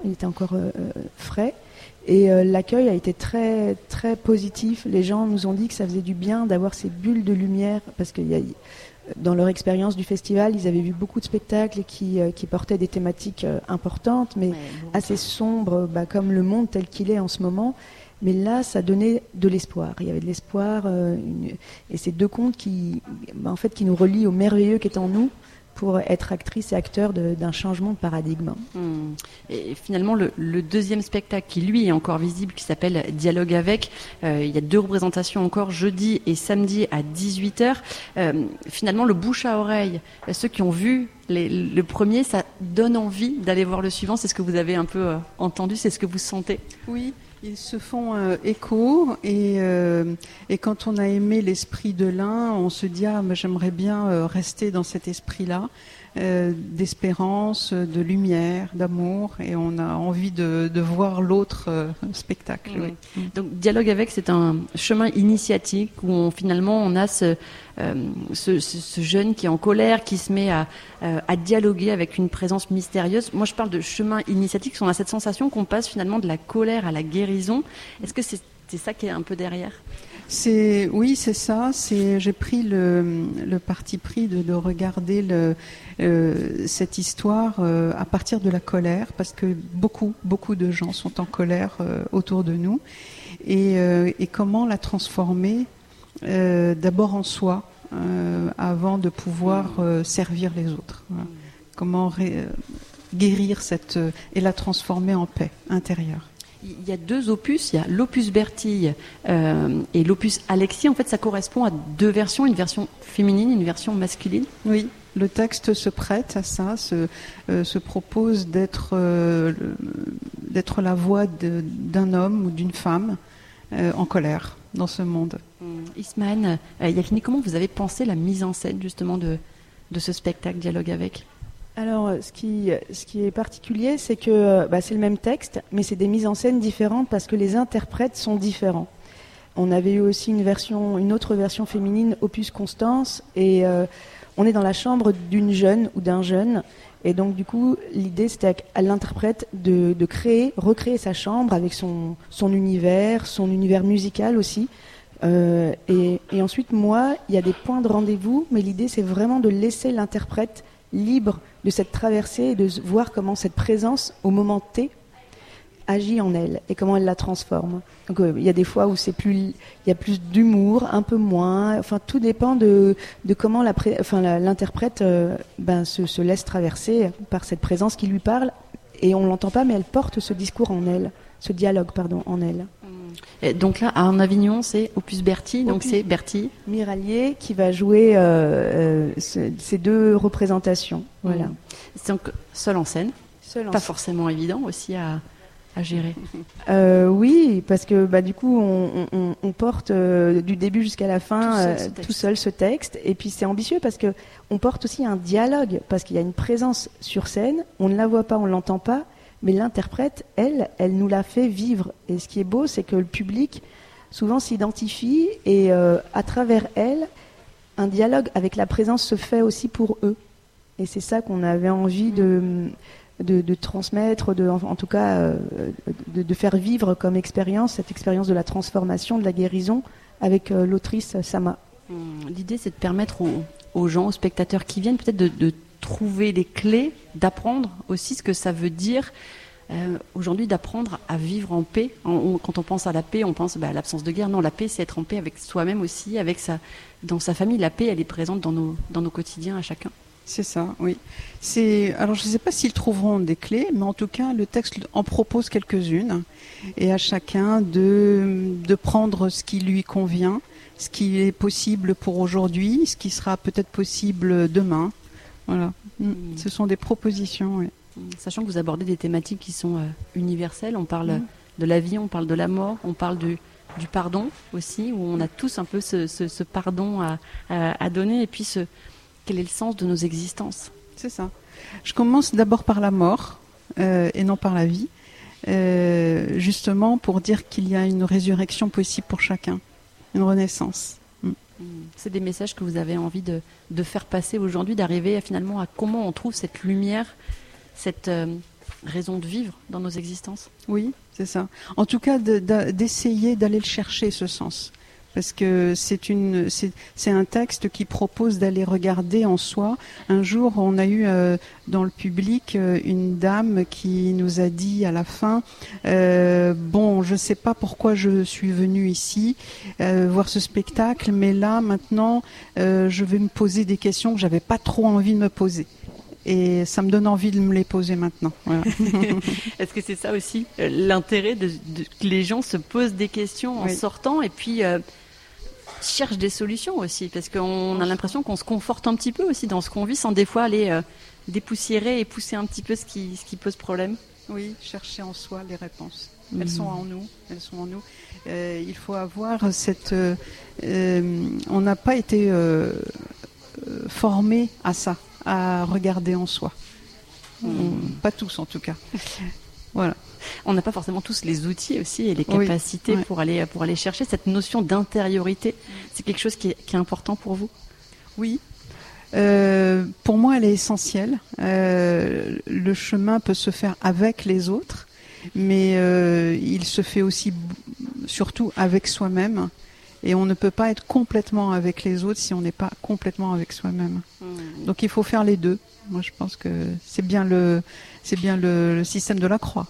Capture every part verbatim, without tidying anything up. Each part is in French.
il était encore euh, frais. Et euh, l'accueil a été très, très positif. Les gens nous ont dit que ça faisait du bien d'avoir ces bulles de lumière, parce que y a, dans leur expérience du festival, ils avaient vu beaucoup de spectacles qui, euh, qui portaient des thématiques euh, importantes, mais ouais, bon, assez sombres, bah, comme le monde tel qu'il est en ce moment. Mais là, ça donnait de l'espoir. Il y avait de l'espoir, euh, une... et ces deux contes qui, bah, en fait, qui nous relient au merveilleux qui est en nous, pour être actrice et acteur de, d'un changement de paradigme. Mmh. Et finalement, le, le deuxième spectacle qui, lui, est encore visible, qui s'appelle Dialogue avec, euh, il y a deux représentations encore, jeudi et samedi à dix-huit heures. Euh, finalement, le bouche à oreille, ceux qui ont vu les, le premier, ça donne envie d'aller voir le suivant. C'est ce que vous avez un peu euh, entendu, c'est ce que vous sentez? Oui. Ils se font euh, écho et, euh, et quand on a aimé l'esprit de l'un, on se dit ah mais j'aimerais bien euh, rester dans cet esprit-là, euh, d'espérance, de lumière, d'amour, et on a envie de, de voir l'autre euh, spectacle. Mmh. Oui. Donc Dialogue avec, c'est un chemin initiatique où on, finalement on a ce, euh, ce, ce, ce jeune qui est en colère, qui se met à, euh, à dialoguer avec une présence mystérieuse. Moi je parle de chemin initiatique, parce qu'on a cette sensation qu'on passe finalement de la colère à la guérison. Est-ce que c'est, c'est ça qui est un peu derrière? C'est, oui, c'est ça. C'est, j'ai pris le, le parti pris de, de regarder le, euh, cette histoire euh, à partir de la colère, parce que beaucoup, beaucoup de gens sont en colère euh, autour de nous, et, euh, et comment la transformer euh, d'abord en soi, euh, avant de pouvoir euh, servir les autres. Voilà. Comment ré, euh, guérir cette euh, et la transformer en paix intérieure. Il y a deux opus, il y a l'opus Bertille euh, et l'opus Alexis. En fait, ça correspond à deux versions, une version féminine, une version masculine. Oui, le texte se prête à ça, se, euh, se propose d'être, euh, d'être la voix de, d'un homme ou d'une femme euh, en colère dans ce monde. Mmh. Ismane, euh, Yakini, comment vous avez pensé la mise en scène justement de, de ce spectacle Dialogue avec ? Alors, ce qui, ce qui est particulier, c'est que bah, c'est le même texte, mais c'est des mises en scène différentes parce que les interprètes sont différents. On avait eu aussi une version, une autre version féminine, Opus Constance, et euh, on est dans la chambre d'une jeune ou d'un jeune, et donc du coup, l'idée c'était à l'interprète de, de créer, recréer sa chambre avec son, son univers, son univers musical aussi. Euh, et, et ensuite, moi, il y a des points de rendez-vous, mais l'idée c'est vraiment de laisser l'interprète libre de cette traversée et de voir comment cette présence, au moment T, agit en elle et comment elle la transforme. Donc euh, il y a des fois où c'est plus, il y a plus d'humour, un peu moins. Enfin, tout dépend de, de comment la pré, enfin, la, l'interprète euh, ben, se, se laisse traverser par cette présence qui lui parle, et on l'entend pas, mais elle porte ce discours en elle, ce dialogue, pardon, en elle. Et donc là, en Avignon, c'est Opus Bertille, donc c'est Bertille Mirallier qui va jouer euh, euh, ce, ces deux représentations. Voilà. Mmh. C'est donc seul en scène, seul en pas scène. Forcément évident aussi à, à gérer. Euh, oui, parce que bah, du coup, on, on, on porte euh, du début jusqu'à la fin tout seul, euh, tout seul ce texte, et puis c'est ambitieux parce que on porte aussi un dialogue, parce qu'il y a une présence sur scène, on ne la voit pas, on ne l'entend pas. Mais l'interprète, elle, elle nous l'a fait vivre. Et ce qui est beau, c'est que le public, souvent, s'identifie et euh, à travers elle, un dialogue avec la présence se fait aussi pour eux. Et c'est ça qu'on avait envie de, de, de transmettre, de, en, en tout cas, euh, de, de faire vivre comme expérience, cette expérience de la transformation, de la guérison, avec euh, l'autrice Sama. L'idée, c'est de permettre aux, aux gens, aux spectateurs qui viennent, peut-être de, de trouver les clés, d'apprendre aussi ce que ça veut dire euh, aujourd'hui, d'apprendre à vivre en paix. On, on, quand on pense à la paix, on pense bah, à l'absence de guerre. Non, la paix, c'est être en paix avec soi-même aussi, avec sa, dans sa famille. La paix, elle est présente dans nos, dans nos quotidiens à chacun. C'est ça, oui. C'est, alors je ne sais pas s'ils trouveront des clés, mais en tout cas, le texte en propose quelques-unes, et à chacun de, de prendre ce qui lui convient, ce qui est possible pour aujourd'hui, ce qui sera peut-être possible demain. Voilà, mmh. Ce sont des propositions. Oui. Sachant que vous abordez des thématiques qui sont euh, universelles, on parle mmh. de la vie, on parle de la mort, on parle du, du pardon aussi, où on a tous un peu ce, ce, ce pardon à, à, à donner, et puis ce, quel est le sens de nos existences ? C'est ça. Je commence d'abord par la mort euh, et non par la vie, euh, justement pour dire qu'il y a une résurrection possible pour chacun, une renaissance. C'est des messages que vous avez envie de, de faire passer aujourd'hui, d'arriver à, finalement à comment on trouve cette lumière, cette, euh, raison de vivre dans nos existences. Oui, c'est ça. En tout cas, de, de, d'essayer d'aller le chercher, ce sens. Parce que c'est une, c'est, c'est un texte qui propose d'aller regarder en soi. Un jour, on a eu euh, dans le public euh, une dame qui nous a dit à la fin, euh, bon, je ne sais pas pourquoi je suis venue ici euh, voir ce spectacle, mais là, maintenant, euh, je vais me poser des questions que j'avais pas trop envie de me poser. Et ça me donne envie de me les poser maintenant. Voilà. Est-ce que c'est ça aussi euh, l'intérêt de, de que les gens se posent des questions en oui. sortant et puis euh, cherchent des solutions aussi, parce qu'on a l'impression qu'on se conforte un petit peu aussi dans ce qu'on vit sans des fois aller euh, dépoussiérer et pousser un petit peu ce qui, ce qui pose problème. Oui, chercher en soi les réponses. Elles mmh. sont en nous. Elles sont en nous. Euh, il faut avoir cette. Euh, euh, on n'a pas été euh, euh, formé à ça, à regarder en soi. Mmh. On, pas tous en tout cas. Voilà. On n'a pas forcément tous les outils aussi et les capacités oui, ouais. pour aller pour aller chercher cette notion d'intériorité. C'est quelque chose qui est, qui est important pour vous ? Oui. Euh, pour moi, elle est essentielle. Euh, le chemin peut se faire avec les autres, mais euh, il se fait aussi surtout avec soi-même. Et on ne peut pas être complètement avec les autres si on n'est pas complètement avec soi-même. Mmh. Donc il faut faire les deux. Moi, je pense que c'est bien le, c'est bien le, le système de la croix.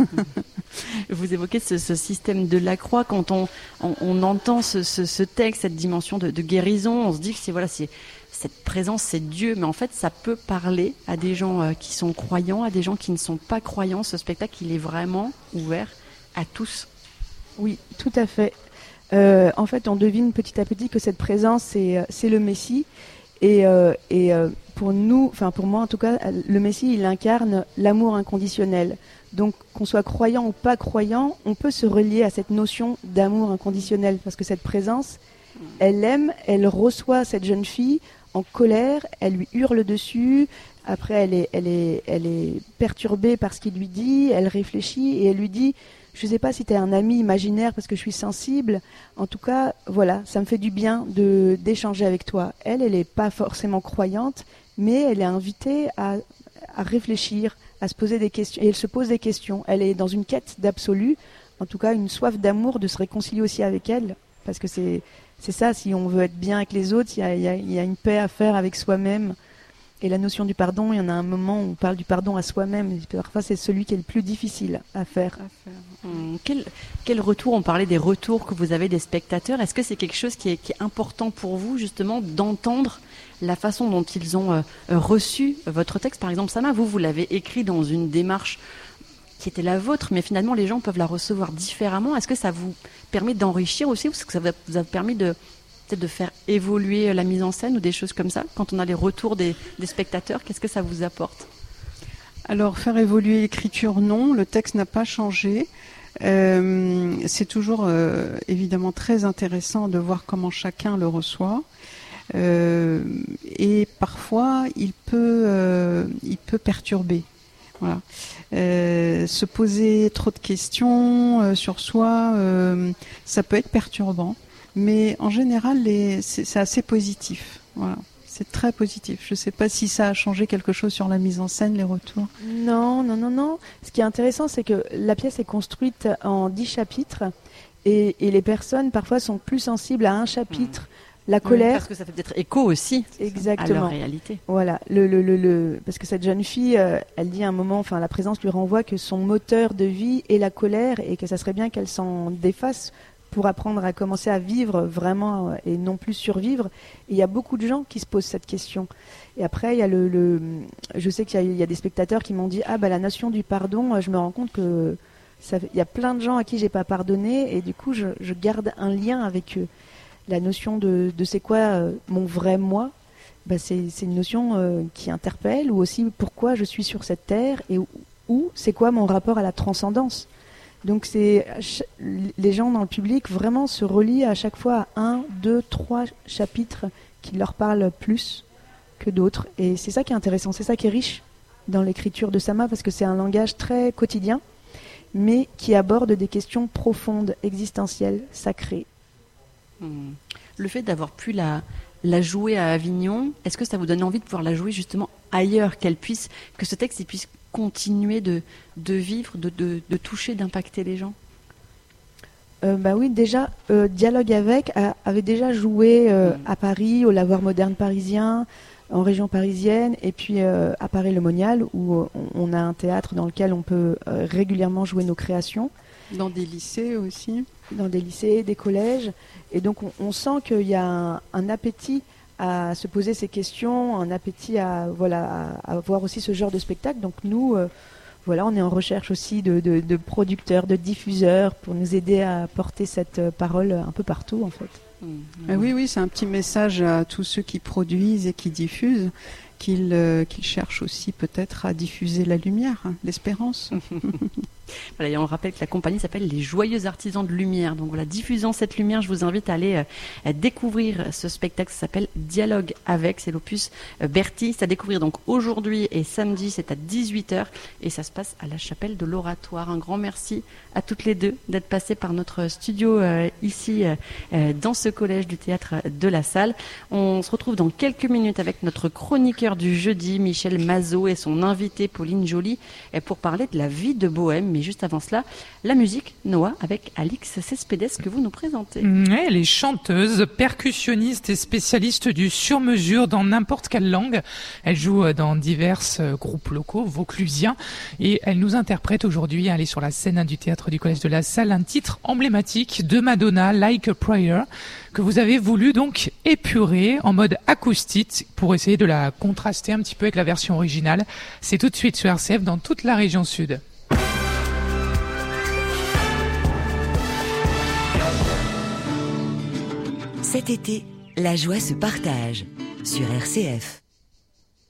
Vous évoquez ce, ce système de la croix. Quand on, on, on entend ce, ce, ce texte, cette dimension de, de guérison, on se dit que c'est, voilà, c'est, cette présence, c'est Dieu. Mais en fait, ça peut parler à des gens euh, qui sont croyants, à des gens qui ne sont pas croyants. Ce spectacle, il est vraiment ouvert à tous. Oui, tout à fait. Euh, en fait, on devine petit à petit que cette présence, c'est, c'est le Messie. Et, euh, et euh, pour nous, enfin pour moi en tout cas, le Messie, il incarne l'amour inconditionnel. Donc, qu'on soit croyant ou pas croyant, on peut se relier à cette notion d'amour inconditionnel. Parce que cette présence, elle aime, elle reçoit cette jeune fille en colère, elle lui hurle dessus. Après, elle est, elle est, elle est perturbée par ce qu'il lui dit, elle réfléchit et elle lui dit... Je ne sais pas si tu es un ami imaginaire parce que je suis sensible. En tout cas, voilà, ça me fait du bien de, d'échanger avec toi. Elle, elle n'est pas forcément croyante, mais elle est invitée à, à réfléchir, à se poser des questions. Et elle se pose des questions. Elle est dans une quête d'absolu, en tout cas une soif d'amour, de se réconcilier aussi avec elle. Parce que c'est, c'est ça, si on veut être bien avec les autres, il y a, y a, y a une paix à faire avec soi-même. Et la notion du pardon, il y en a un moment où on parle du pardon à soi-même. Et parfois, c'est celui qui est le plus difficile à faire. À faire. Hum, quel, quel retour, on parlait des retours que vous avez des spectateurs. Est-ce que c'est quelque chose qui est, qui est important pour vous, justement, d'entendre la façon dont ils ont euh, reçu votre texte ? Par exemple, Sama, vous, vous l'avez écrit dans une démarche qui était la vôtre, mais finalement, les gens peuvent la recevoir différemment. Est-ce que ça vous permet d'enrichir aussi, ou est-ce que ça vous a permis de... peut-être de faire évoluer la mise en scène ou des choses comme ça, quand on a les retours des, des spectateurs, qu'est-ce que ça vous apporte ? Alors, faire évoluer l'écriture, non, le texte n'a pas changé. Euh, c'est toujours euh, évidemment très intéressant de voir comment chacun le reçoit. Euh, et parfois, il peut, euh, il peut perturber. Voilà. Euh, se poser trop de questions euh, sur soi, euh, ça peut être perturbant. Mais en général, les, c'est, c'est assez positif. Voilà. C'est très positif. Je ne sais pas si ça a changé quelque chose sur la mise en scène, les retours. Non, non, non, non. Ce qui est intéressant, c'est que la pièce est construite en dix chapitres et, et les personnes, parfois, sont plus sensibles à un chapitre. Mmh. La colère... Oui, parce que ça fait peut-être écho aussi. Exactement. À leur réalité. Voilà. Le, le, le, le... Parce que cette jeune fille, euh, elle dit à un moment, enfin, la présence lui renvoie que son moteur de vie est la colère et que ça serait bien qu'elle s'en défasse pour apprendre à commencer à vivre vraiment et non plus survivre. Et il y a beaucoup de gens qui se posent cette question. Et après, il y a le, le je sais qu'il y a, il y a des spectateurs qui m'ont dit ah bah la notion du pardon, je me rends compte que ça, il y a plein de gens à qui j'ai pas pardonné et du coup je, je garde un lien avec eux. La notion de, de c'est quoi euh, mon vrai moi, bah c'est, c'est une notion euh, qui interpelle, ou aussi pourquoi je suis sur cette terre et où, où c'est quoi mon rapport à la transcendance. Donc c'est les gens dans le public vraiment se relient à chaque fois à un, deux, trois chapitres qui leur parlent plus que d'autres. Et c'est ça qui est intéressant, c'est ça qui est riche dans l'écriture de Sama, parce que c'est un langage très quotidien, mais qui aborde des questions profondes, existentielles, sacrées. Mmh. Le fait d'avoir pu la, la jouer à Avignon, est-ce que ça vous donne envie de pouvoir la jouer justement ailleurs, qu'elle puisse, que ce texte il puisse continuer de, de vivre, de, de, de toucher, d'impacter les gens? Euh, bah oui, déjà, euh, Dialogue avec a, avait déjà joué euh, mmh. à Paris, au Lavoir moderne parisien, en région parisienne, et puis euh, à Paris-le-Monial, où on, on a un théâtre dans lequel on peut euh, régulièrement jouer nos créations. Dans des lycées aussi. Dans des lycées, des collèges. Et donc on, on sent qu'il y a un, un appétit à se poser ces questions, un appétit à, voilà, à, à voir aussi ce genre de spectacle. Donc nous... Euh, Voilà, on est en recherche aussi de, de, de producteurs, de diffuseurs pour nous aider à porter cette parole un peu partout, en fait. Mmh. Ah oui, oui, c'est un petit message à tous ceux qui produisent et qui diffusent, qu'ils, euh, qu'ils cherchent aussi peut-être à diffuser la lumière, hein, l'espérance. Voilà, et on rappelle que la compagnie s'appelle Les Joyeux Artisans de Lumière. Donc voilà, diffusant cette lumière, je vous invite à aller euh, découvrir ce spectacle. Ça s'appelle Dialogue avec, c'est l'opus euh, Berti. C'est à découvrir donc aujourd'hui et samedi, c'est à dix-huit heures et ça se passe à la chapelle de l'Oratoire. Un grand merci à toutes les deux d'être passées par notre studio euh, ici euh, dans ce collège du théâtre de la Salle. On se retrouve dans quelques minutes avec notre chroniqueur du jeudi, Michel Mazot, et son invité Pauline Joly pour parler de la vie de Bohème. Mais juste avant cela, la musique, Noah, avec Alix Cespedes que vous nous présentez. Ouais, elle est chanteuse, percussionniste et spécialiste du sur-mesure dans n'importe quelle langue. Elle joue dans divers groupes locaux vauclusiens et elle nous interprète aujourd'hui, elle est sur la scène du théâtre du Collège de la Salle, un titre emblématique de Madonna, Like a Prayer, que vous avez voulu donc épurer en mode acoustique pour essayer de la contraster un petit peu avec la version originale. C'est tout de suite sur R C F dans toute la région sud. Cet été, la joie se partage sur R C F.